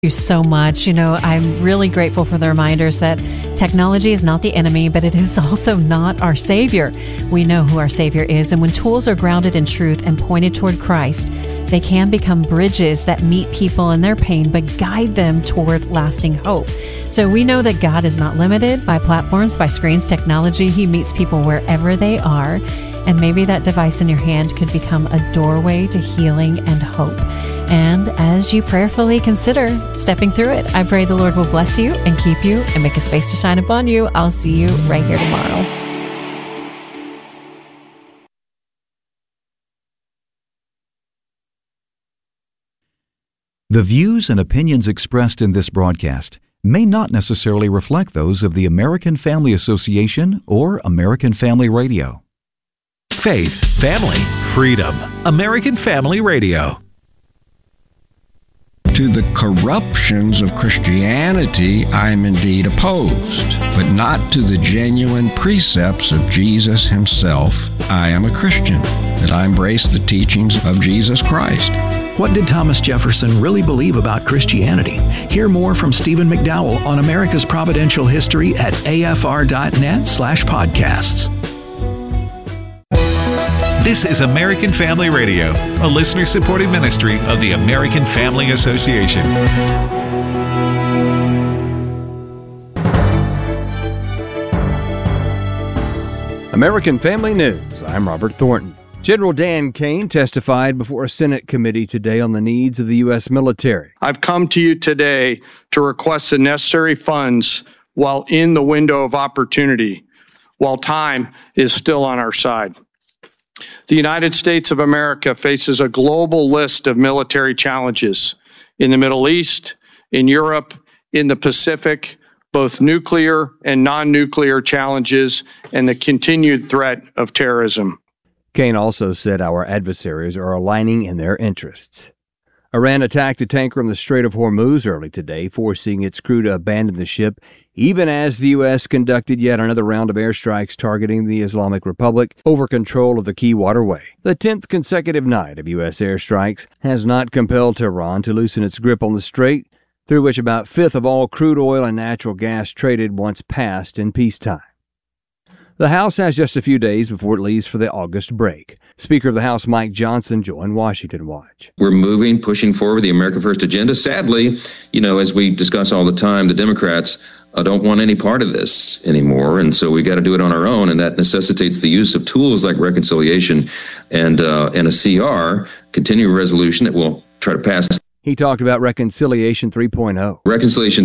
You so much. I'm really grateful for the reminders that technology is not the enemy, but it is also not our Savior. We know who our Savior is, and when tools are grounded in truth and pointed toward Christ, they can become bridges that meet people in their pain, but guide them toward lasting hope. So we know that God is not limited by platforms, by screens, technology. He meets people wherever they are, and maybe that device in your hand could become a doorway to healing and hope. And as you prayerfully consider stepping through it, I pray the Lord will bless you and keep you and make His face to shine upon you. I'll see you right here tomorrow. The views and opinions expressed in this broadcast may not necessarily reflect those of the American Family Association or American Family Radio. Faith, family, freedom. American Family Radio. To the corruptions of Christianity, I am indeed opposed, but not to the genuine precepts of Jesus Himself. I am a Christian, that I embrace the teachings of Jesus Christ. What did Thomas Jefferson really believe about Christianity? Hear more from Stephen McDowell on America's Providential History at afr.net/podcasts. This is American Family Radio, a listener-supported ministry of the American Family Association. American Family News. I'm Robert Thornton. General Dan Kane testified before a Senate committee today on the needs of the U.S. military. I've come to you today to request the necessary funds while in the window of opportunity, while time is still on our side. The United States of America faces a global list of military challenges in the Middle East, in Europe, in the Pacific, both nuclear and non-nuclear challenges, and the continued threat of terrorism. Kane also said our adversaries are aligning in their interests. Iran attacked a tanker in the Strait of Hormuz early today, forcing its crew to abandon the ship, even as the U.S. conducted yet another round of airstrikes targeting the Islamic Republic over control of the key waterway. The 10th consecutive night of U.S. airstrikes has not compelled Tehran to loosen its grip on the strait, through which about a fifth of all crude oil and natural gas traded once passed in peacetime. The House has just a few days before it leaves for the August break. Speaker of the House Mike Johnson joined Washington Watch. We're pushing forward the America First agenda. Sadly, as we discuss all the time, the Democrats don't want any part of this anymore, and so we got to do it on our own, and that necessitates the use of tools like reconciliation and a CR, continuing resolution that will try to pass. He talked about Reconciliation 3.0. Reconciliation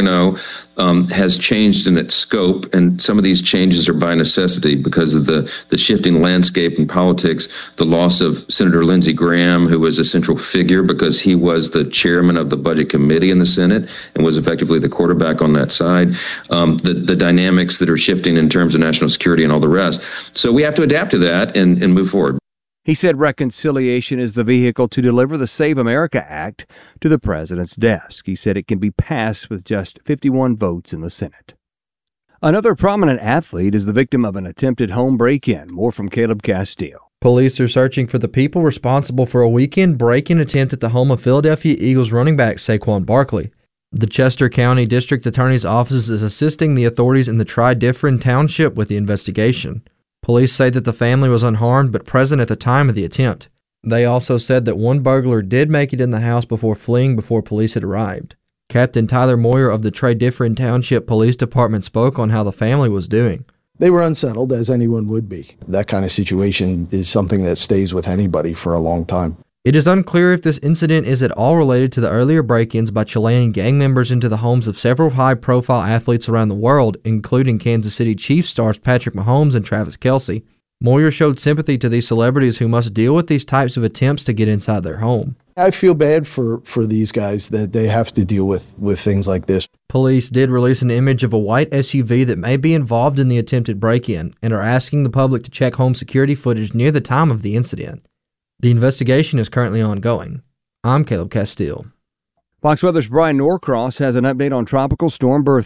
3.0 has changed in its scope, and some of these changes are by necessity because of the shifting landscape in politics, the loss of Senator Lindsey Graham, who was a central figure because he was the chairman of the Budget Committee in the Senate and was effectively the quarterback on that side, the dynamics that are shifting in terms of national security and all the rest. So we have to adapt to that and move forward. He said reconciliation is the vehicle to deliver the Save America Act to the president's desk. He said it can be passed with just 51 votes in the Senate. Another prominent athlete is the victim of an attempted home break-in. More from Caleb Castile. Police are searching for the people responsible for a weekend break-in attempt at the home of Philadelphia Eagles running back Saquon Barkley. The Chester County District Attorney's Office is assisting the authorities in the Tri-Differin Township with the investigation. Police say that the family was unharmed but present at the time of the attempt. They also said that one burglar did make it in the house before fleeing before police had arrived. Captain Tyler Moyer of the Tri-Differin Township Police Department spoke on how the family was doing. They were unsettled, as anyone would be. That kind of situation is something that stays with anybody for a long time. It is unclear if this incident is at all related to the earlier break-ins by Chilean gang members into the homes of several high-profile athletes around the world, including Kansas City Chiefs stars Patrick Mahomes and Travis Kelce. Moyer showed sympathy to these celebrities who must deal with these types of attempts to get inside their home. I feel bad for these guys that they have to deal with things like this. Police did release an image of a white SUV that may be involved in the attempted break-in and are asking the public to check home security footage near the time of the incident. The investigation is currently ongoing. I'm Caleb Castile. Fox Weather's Brian Norcross has an update on Tropical Storm Bertha.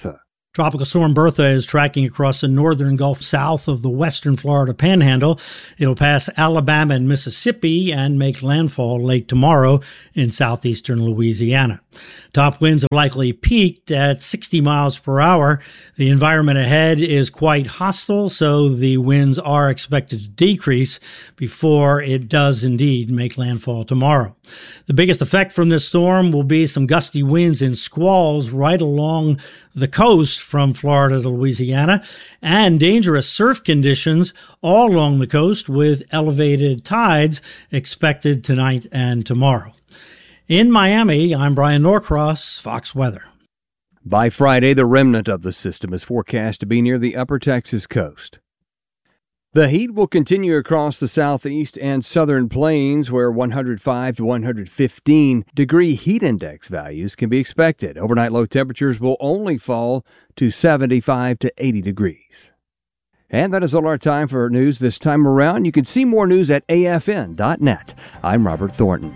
Tropical Storm Bertha is tracking across the northern Gulf south of the western Florida Panhandle. It'll pass Alabama and Mississippi and make landfall late tomorrow in southeastern Louisiana. Top winds have likely peaked at 60 miles per hour. The environment ahead is quite hostile, so the winds are expected to decrease before it does indeed make landfall tomorrow. The biggest effect from this storm will be some gusty winds and squalls right along the coast from Florida to Louisiana, and dangerous surf conditions all along the coast with elevated tides expected tonight and tomorrow. In Miami, I'm Brian Norcross, Fox Weather. By Friday, the remnant of the system is forecast to be near the upper Texas coast. The heat will continue across the southeast and southern plains, where 105 to 115 degree heat index values can be expected. Overnight low temperatures will only fall to 75 to 80 degrees. And that is all our time for news this time around. You can see more news at afn.net. I'm Robert Thornton.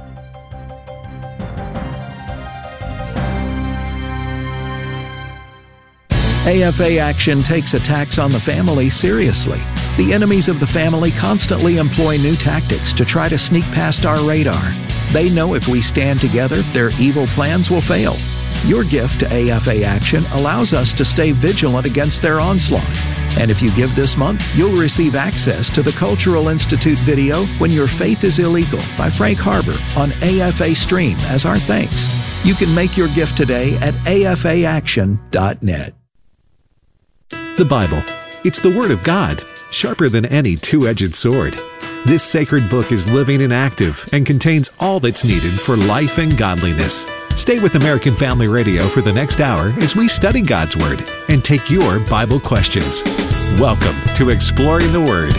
AFA Action takes attacks on the family seriously. The enemies of the family constantly employ new tactics to try to sneak past our radar. They know if we stand together, their evil plans will fail. Your gift to AFA Action allows us to stay vigilant against their onslaught. And if you give this month, you'll receive access to the Cultural Institute video When Your Faith is Illegal by Frank Harbor on AFA Stream as our thanks. You can make your gift today at afaaction.net. The Bible. It's the Word of God, sharper than any two-edged sword. This sacred book is living and active and contains all that's needed for life and godliness. Stay with American Family Radio for the next hour as we study God's Word and take your Bible questions. Welcome to Exploring the Word.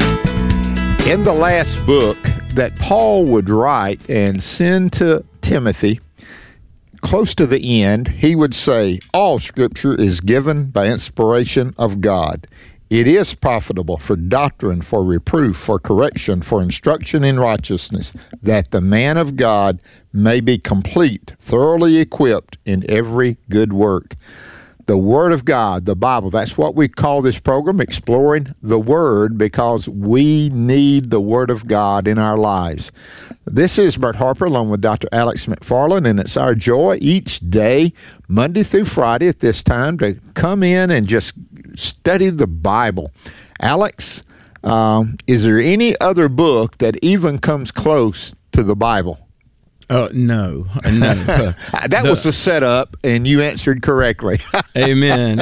In the last book that Paul would write and send to Timothy, close to the end, he would say, all Scripture is given by inspiration of God. It is profitable for doctrine, for reproof, for correction, for instruction in righteousness, that the man of God may be complete, thoroughly equipped in every good work. The Word of God, the Bible, that's what we call this program, Exploring the Word, because we need the Word of God in our lives. This is Bert Harper along with Dr. Alex McFarland, and it's our joy each day, Monday through Friday at this time, to come in and just study the Bible. Alex, is there any other book that even comes close to the Bible? No. That was the setup, and you answered correctly. Amen.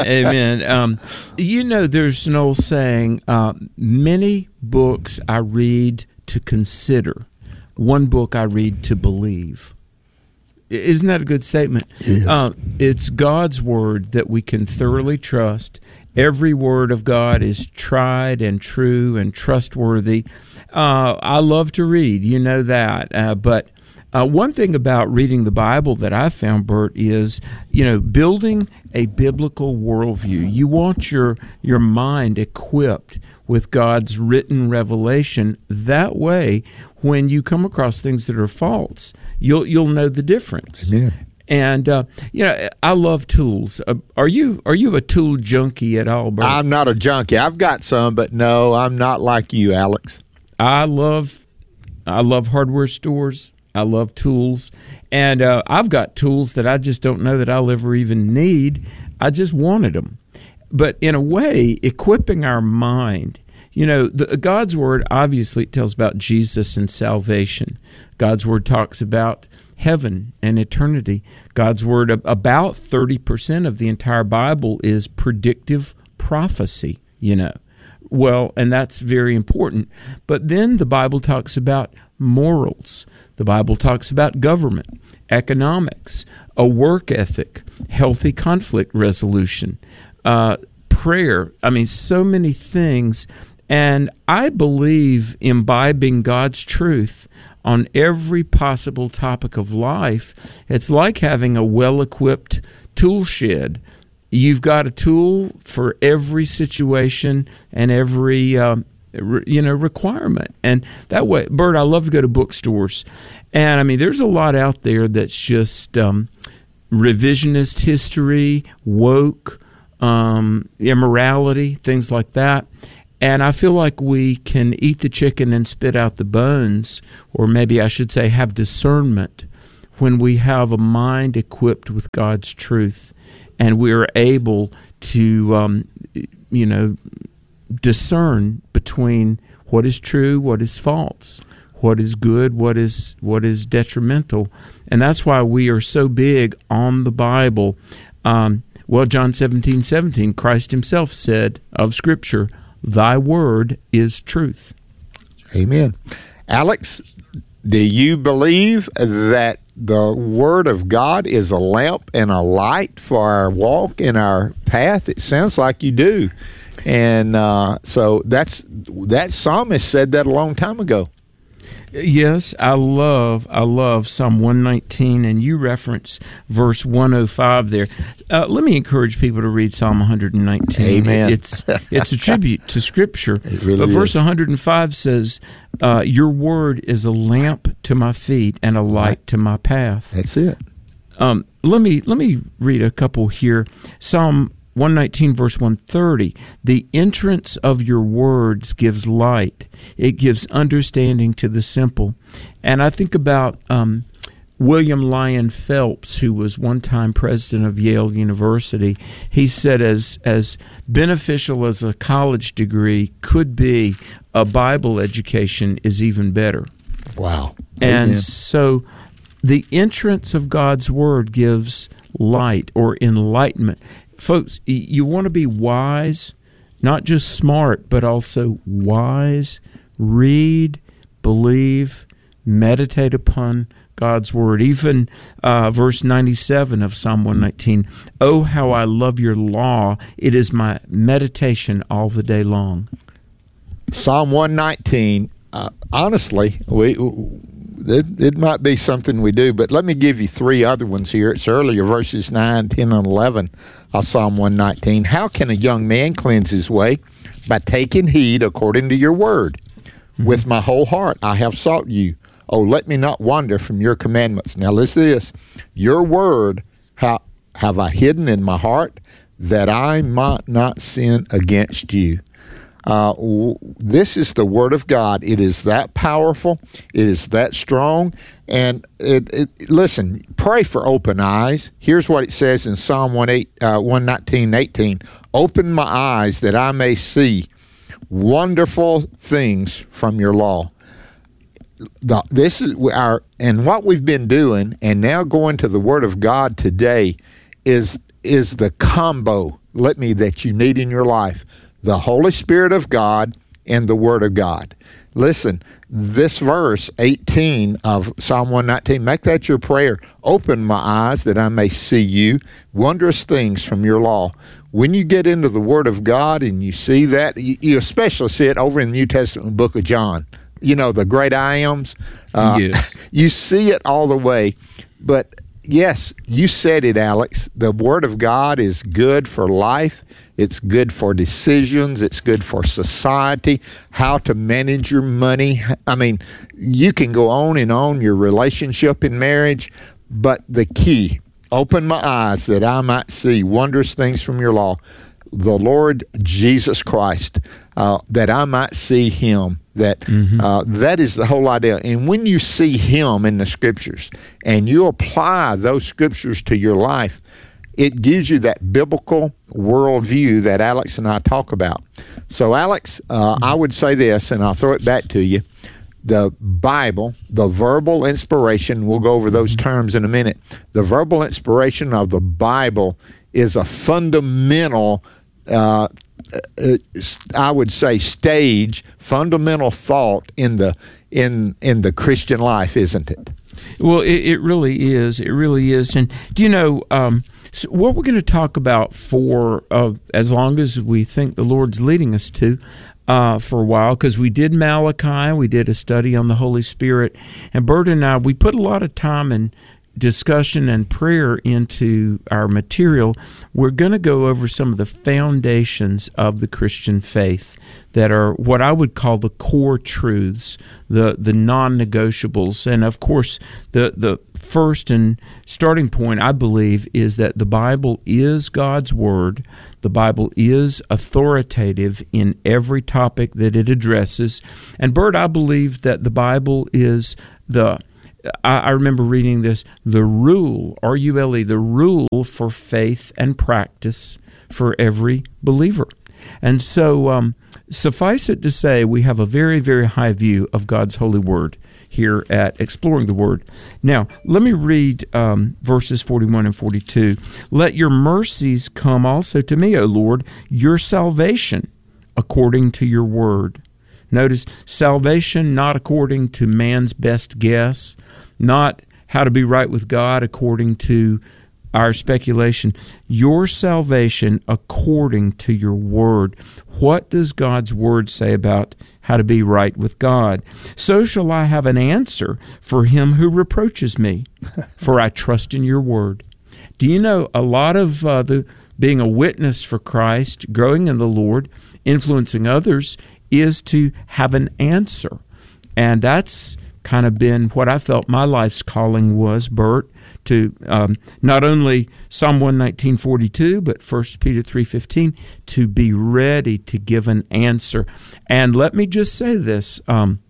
There's an old saying, many books I read to consider, one book I read to believe. Isn't that a good statement? Yes. It's God's Word that we can thoroughly trust. Every word of God is tried and true and trustworthy. I love to read, you know that, but one thing about reading the Bible that I found, Bert, is, building a biblical worldview. You want your mind equipped with God's written revelation. That way, when you come across things that are false, you'll know the difference. Yeah. And I love tools. Are you a tool junkie at all, Bert? I'm not a junkie. I've got some, but no, I'm not like you, Alex. I love hardware stores. I love tools, and I've got tools that I just don't know that I'll ever even need. I just wanted them. But in a way, equipping our mind, God's Word obviously tells about Jesus and salvation. God's Word talks about heaven and eternity. God's Word, about 30% of the entire Bible is predictive prophecy, Well, and that's very important. But then the Bible talks about morals. The Bible talks about government, economics, a work ethic, healthy conflict resolution, prayer. So many things. And I believe imbibing God's truth on every possible topic of life, it's like having a well-equipped tool shed. You've got a tool for every situation and every requirement. And that way, Bert, I love to go to bookstores. And there's a lot out there that's just revisionist history, woke, immorality, things like that. And I feel like we can eat the chicken and spit out the bones, or maybe I should say have discernment, when we have a mind equipped with God's truth and we are able to, discern between what is true, what is false, what is good, what is detrimental. And that's why we are so big on the Bible. John 17:17, Christ himself said of Scripture, "Thy word is truth." Amen. Alex, do you believe that the Word of God is a lamp and a light for our walk and our path? It sounds like you do. And so that psalmist said that a long time ago. Yes, I love Psalm 119, and you reference verse 105 there. Let me encourage people to read Psalm 119. Amen. It's a tribute to Scripture. It really but verse is. 105 says, "Your word is a lamp to my feet and a light to my path." That's it. Let me read a couple here. Psalm 119, verse 130, "The entrance of your words gives light. It gives understanding to the simple." And I think about William Lyon Phelps, who was one time president of Yale University. He said, as beneficial as a college degree could be, a Bible education is even better. Wow. And Amen. so the entrance of God's Word gives light or enlightenment. Folks, you want to be wise, not just smart, but also wise. Read, believe, meditate upon God's Word. Even verse 97 of Psalm 119, "Oh, how I love your law. It is my meditation all the day long." Psalm 119, honestly, it might be something we do, but let me give you three other ones here. It's earlier, verses 9, 10, and 11 of Psalm 119. "How can a young man cleanse his way? By taking heed according to your word. With my whole heart I have sought you. Oh, let me not wander from your commandments." Now listen to this. "Your word have I hidden in my heart, that I might not sin against you." This is the Word of God. It is that powerful. It is that strong. And listen, pray for open eyes. Here's what it says in Psalm 119:18. "Open my eyes that I may see wonderful things from your law." This is and what we've been doing, and now going to the Word of God today, is the combo that you need in your life. The Holy Spirit of God and the Word of God. Listen, this verse 18 of Psalm 119, make that your prayer. "Open my eyes that I may see you, wondrous things from your law." When you get into the Word of God and you see that, you especially see it over in the New Testament book of John. You know, the great I ams. Yes. You see it all the way. But yes, you said it, Alex. The Word of God is good for life. It's good for decisions. It's good for society, how to manage your money. I mean, you can go on and on, your relationship in marriage, but the key, open my eyes that I might see wondrous things from your law, the Lord Jesus Christ, that I might see him. That is the whole idea. And when you see him in the Scriptures and you apply those Scriptures to your life, it gives you that biblical worldview that Alex and I talk about. So, Alex, I would say this, and I'll throw it back to you. The Bible, the verbal inspiration, we'll go over those terms in a minute. The verbal inspiration of the Bible is a fundamental, I would say, fundamental thought in the Christian life, isn't it? Well, it really is. It really is. And do you know, so what we're going to talk about for as long as we think the Lord's leading us to for a while, because we did Malachi, we did a study on the Holy Spirit, and Bert and I, we put a lot of time and discussion and prayer into our material, we're going to go over some of the foundations of the Christian faith that are what I would call the core truths, the non-negotiables. And of course, the first and starting point, I believe, is that the Bible is God's Word. The Bible is authoritative in every topic that it addresses. And Bert, I believe that the Bible is I remember reading this, the rule, R-U-L-E, the rule for faith and practice for every believer. And so suffice it to say, we have a very, very high view of God's holy word here at Exploring the Word. Now, let me read verses 41 and 42. Let your mercies come also to me, O Lord, your salvation according to your word. Notice, salvation not according to man's best guess, not how to be right with God according to our speculation. Your salvation according to your word. What does God's word say about how to be right with God? So shall I have an answer for him who reproaches me, for I trust in your word. Do you know a lot of being a witness for Christ, growing in the Lord, influencing others, is to have an answer. And that's kind of been what I felt my life's calling was, Bert, to not only Psalm 119:42, but 1 Peter 3:15, to be ready to give an answer. And let me just say this,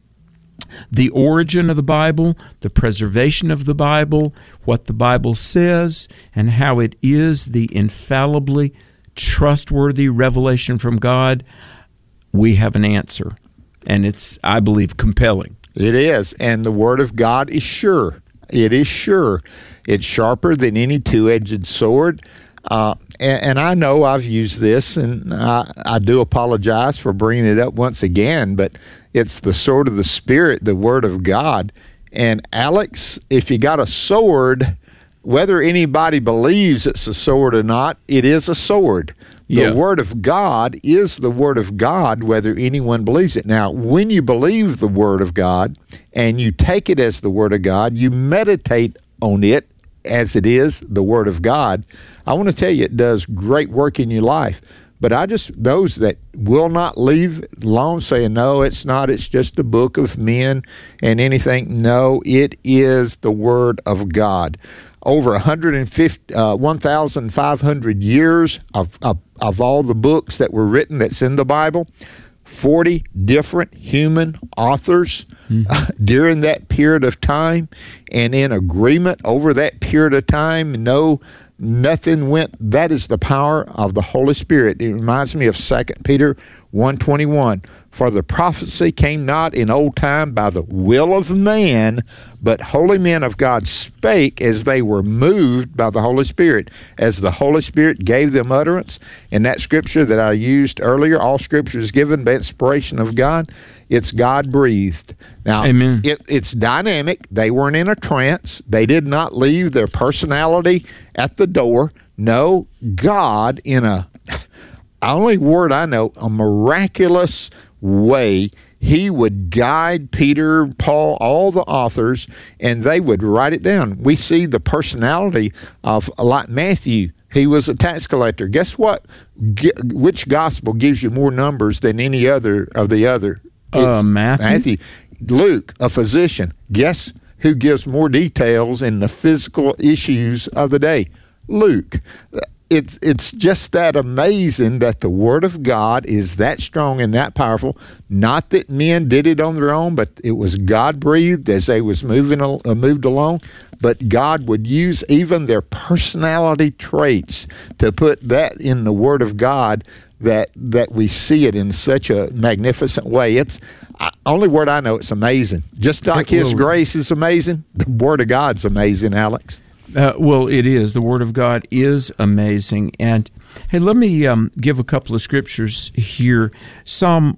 the origin of the Bible, the preservation of the Bible, what the Bible says, and how it is the infallibly trustworthy revelation from God, we have an answer, and it's, I believe, compelling. It is, and the Word of God is sure. It is sure. It's sharper than any two-edged sword, and I know I've used this, and I do apologize for bringing it up once again, but it's the sword of the Spirit, the Word of God. And Alex, if you got a sword, whether anybody believes it's a sword or not, it is a sword. The Word of God is the Word of God, whether anyone believes it. Now, when you believe the Word of God and you take it as the Word of God, you meditate on it as it is the Word of God, I want to tell you it does great work in your life. But those that will not leave it alone, saying, no, it's not, it's just a book of men and anything. No, it is the Word of God. Over 1,500 years of all the books that were written that's in the Bible, 40 different human authors during that period of time, and in agreement over that period of time. Nothing went. That is the power of the Holy Spirit. It reminds me of 2 Peter 1:21. For the prophecy came not in old time by the will of man, but holy men of God spake as they were moved by the Holy Spirit, as the Holy Spirit gave them utterance. In that scripture that I used earlier, all scripture is given by inspiration of God. It's God-breathed. Now, Amen. It's dynamic. They weren't in a trance. They did not leave their personality at the door. No, God, in a only word I know, a miraculous way, he would guide Peter, Paul, all the authors, and they would write it down. We see the personality of, like Matthew. He was a tax collector. Guess what? Which gospel gives you more numbers than any other of the other? Matthew. Luke, a physician. Guess who gives more details in the physical issues of the day? Luke. It's just that amazing that the Word of God is that strong and that powerful. Not that men did it on their own, but it was God-breathed as they was moved along. But God would use even their personality traits to put that in the Word of God, that we see it in such a magnificent way. It's only word I know. It's amazing. Just like His grace is amazing, the Word of God's amazing, Alex. Well, it is. The Word of God is amazing. And, hey, let me give a couple of scriptures here. Psalm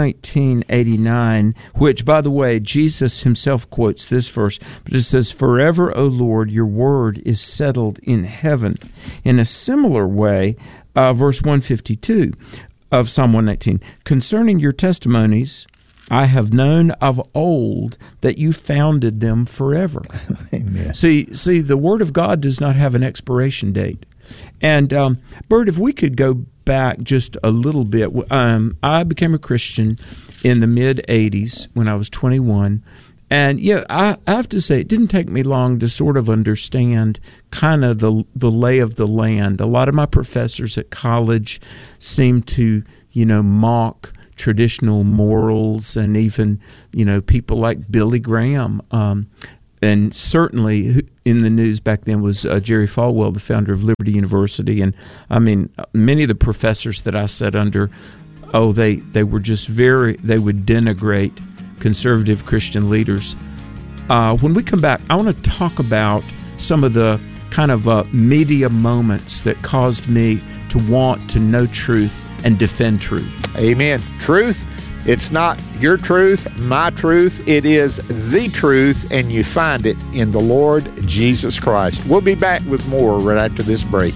119:89, which, by the way, Jesus himself quotes this verse, but it says, "Forever, O Lord, your word is settled in heaven." In a similar way, verse 152 of Psalm 119, "Concerning your testimonies, I have known of old that you founded them forever. Amen. See, the Word of God does not have an expiration date. And, Bert, if we could go back just a little bit, I became a Christian in the mid-'80s when I was 21. And, yeah, I have to say, it didn't take me long to sort of understand kind of the lay of the land. A lot of my professors at college seemed to, mock traditional morals, and even, people like Billy Graham. And certainly in the news back then was Jerry Falwell, the founder of Liberty University. And, I mean, many of the professors that I sat under, they were just they would denigrate conservative Christian leaders. When we come back, I want to talk about some of the kind of media moments that caused me to want to know truth and defend truth. Amen. Truth, it's not your truth, my truth. It is the truth, and you find it in the Lord Jesus Christ. We'll be back with more right after this break.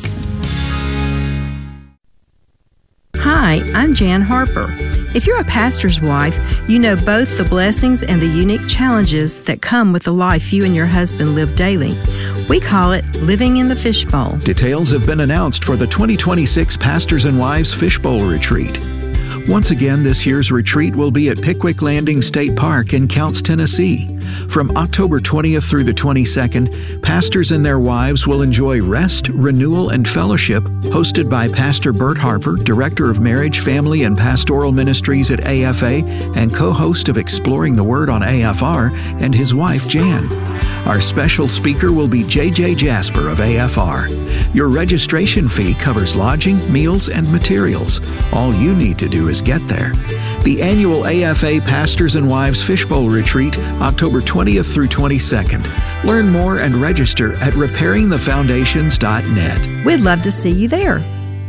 Hi, I'm Jan Harper. If you're a pastor's wife, you know both the blessings and the unique challenges that come with the life you and your husband live daily. We call it living in the fishbowl. Details have been announced for the 2026 Pastors and Wives Fishbowl Retreat. Once again, this year's retreat will be at Pickwick Landing State Park in Counce, Tennessee. From October 20th through the 22nd, pastors and their wives will enjoy rest, renewal, and fellowship, hosted by Pastor Bert Harper, Director of Marriage, Family, and Pastoral Ministries at AFA and co-host of Exploring the Word on AFR, and his wife, Jan. Our special speaker will be J.J. Jasper of AFR. Your registration fee covers lodging, meals, and materials. All you need to do is get there. The annual AFA Pastors and Wives Fishbowl Retreat, October 20th through 22nd. Learn more and register at repairingthefoundations.net. We'd love to see you there.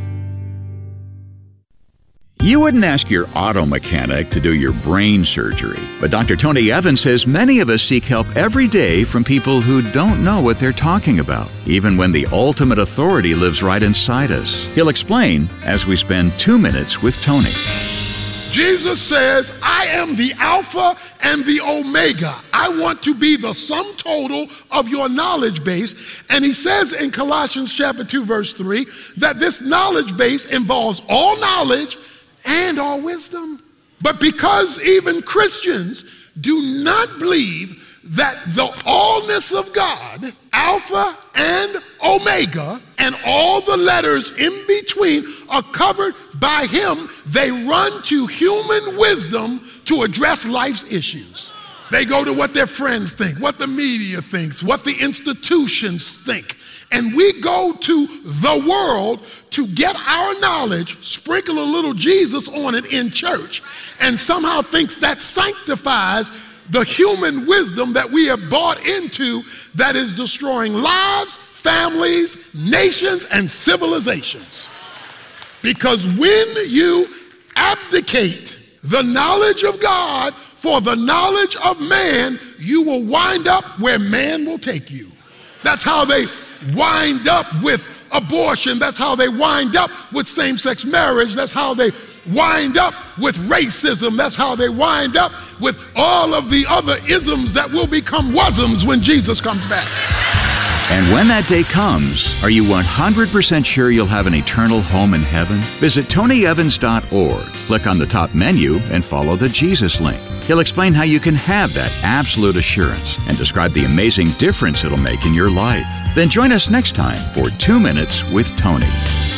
You wouldn't ask your auto mechanic to do your brain surgery, but Dr. Tony Evans says many of us seek help every day from people who don't know what they're talking about, even when the ultimate authority lives right inside us. He'll explain as we spend 2 minutes with Tony. Jesus says, I am the Alpha and the Omega. I want to be the sum total of your knowledge base. And he says in Colossians chapter 2, verse 3, that this knowledge base involves all knowledge and all wisdom. But because even Christians do not believe that the allness of God, Alpha and Omega, and all the letters in between are covered by him, they run to human wisdom to address life's issues. They go to what their friends think, what the media thinks, what the institutions think. And we go to the world to get our knowledge, sprinkle a little Jesus on it in church, and somehow thinks that sanctifies the human wisdom that we have bought into that is destroying lives, families, nations, and civilizations. Because when you abdicate the knowledge of God for the knowledge of man, you will wind up where man will take you. That's how they wind up with abortion. That's how they wind up with same-sex marriage. That's how they wind up with racism. That's how they wind up with all of the other isms that will become wasms when Jesus comes back. And when that day comes, are you 100% sure you'll have an eternal home in heaven? Visit TonyEvans.org, click on the top menu, and follow the Jesus link. He'll explain how you can have that absolute assurance and describe the amazing difference it'll make in your life. Then join us next time for 2 Minutes with Tony.